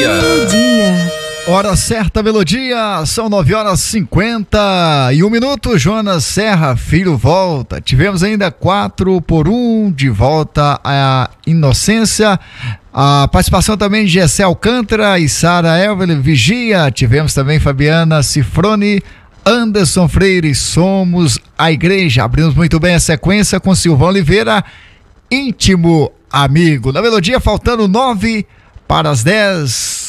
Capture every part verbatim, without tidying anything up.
Melodia. Melodia. Hora certa, Melodia, são nove horas e cinquenta e um minutos. Jonas Serra Filho volta. Tivemos ainda quatro por um de volta à Inocência. A participação também de Gessé Alcântara e Sara Evelyn Vigia. Tivemos também Fabiana Cifrone, Anderson Freire, Somos a Igreja. Abrimos muito bem a sequência com Silvão Oliveira, Íntimo Amigo. Na Melodia, faltando nove para as dez.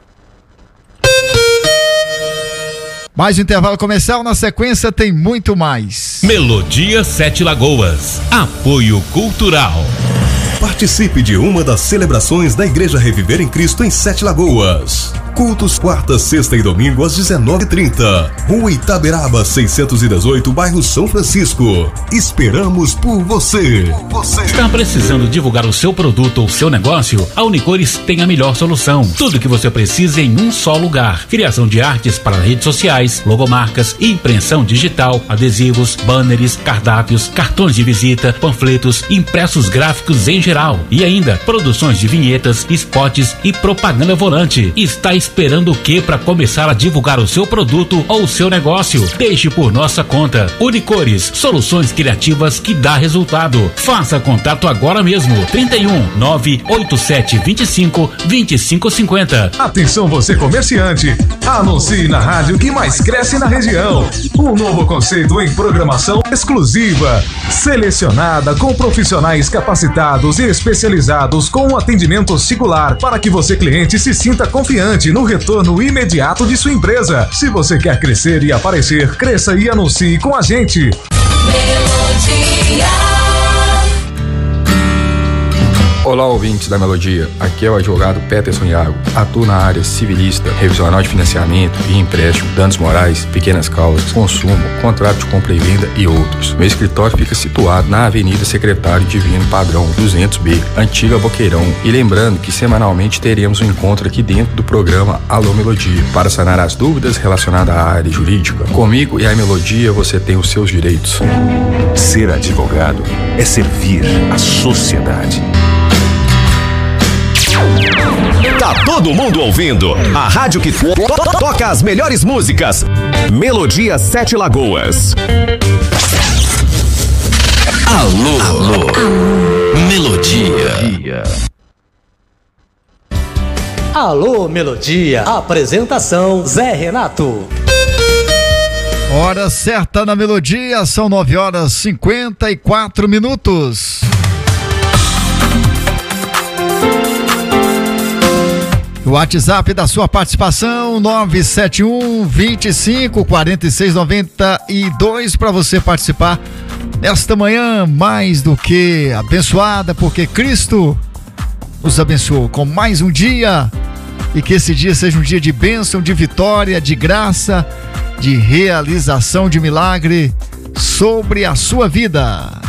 Mais um intervalo comercial, na sequência tem muito mais. Melodia Sete Lagoas, apoio cultural. Participe de uma das celebrações da Igreja Reviver em Cristo em Sete Lagoas. Cultos quarta, sexta e domingo às dezenove e trinta. Rua Itaberaba seiscentos e dezoito, bairro São Francisco. Esperamos por você. você. Está precisando divulgar o seu produto ou seu negócio? A Unicores tem a melhor solução. Tudo que você precisa em um só lugar. Criação de artes para redes sociais, logomarcas, impressão digital, adesivos, banners, cardápios, cartões de visita, panfletos, impressos gráficos em geral. E ainda, produções de vinhetas, spots e propaganda volante. Está esperando o que para começar a divulgar o seu produto ou o seu negócio? Deixe por nossa conta. Unicores, soluções criativas que dá resultado. Faça contato agora mesmo. trinta e um, nove oito sete, vinte e cinco, vinte e cinco cinquenta. Atenção você comerciante, anuncie na rádio que mais cresce na região. Um novo conceito em programação exclusiva, selecionada com profissionais capacitados e especializados com um atendimento singular para que você cliente se sinta confiante no retorno imediato de sua empresa. Se você quer crescer e aparecer, cresça e anuncie com a gente. Melodia. Olá, ouvintes da Melodia, aqui é o advogado Peterson Iago. Atuo na área civilista, revisional de financiamento e empréstimo, danos morais, pequenas causas, consumo, contrato de compra e venda e outros. Meu escritório fica situado na Avenida Secretário Divino Padrão duzentos B, Antiga Boqueirão. E lembrando que semanalmente teremos um encontro aqui dentro do programa Alô Melodia, para sanar as dúvidas relacionadas à área jurídica. Comigo e a Melodia você tem os seus direitos. Ser advogado é servir a sociedade. Tá todo mundo ouvindo a rádio que to toca as melhores músicas. Melodia Sete Lagoas. Alô, alô, alô. Melodia. Alô Melodia. Apresentação Zé Renato. Hora certa na Melodia, são nove horas e cinquenta e quatro minutos. O WhatsApp da sua participação, nove sete um, vinte e cinco, quarenta e seis, noventa e dois, para você participar nesta manhã mais do que abençoada, porque Cristo nos abençoou com mais um dia, e que esse dia seja um dia de bênção, de vitória, de graça, de realização de milagre sobre a sua vida.